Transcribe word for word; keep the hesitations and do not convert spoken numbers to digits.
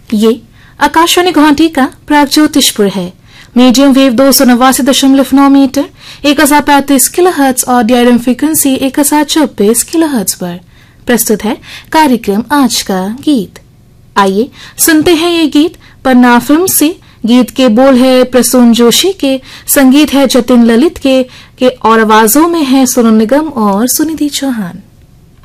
ये आकाशवाणी गुवाहाटी का प्राग ज्योतिषपुर है। मीडियम वेव दो सौ नवासी दशमलव नौ मीटर एक हजार पैंतीस किलो हर्ट्ज और डिआरएम फ्रीक्वेंसी एक हजार चौबीस किलो हर्ट्ज पर प्रस्तुत है कार्यक्रम आज का गीत। आइए सुनते हैं ये गीत पन्ना फिल्म से। गीत के बोल है प्रसून जोशी के, संगीत है जतिन ललित के, के और आवाजों में है सोनू निगम और सुनिधि चौहान।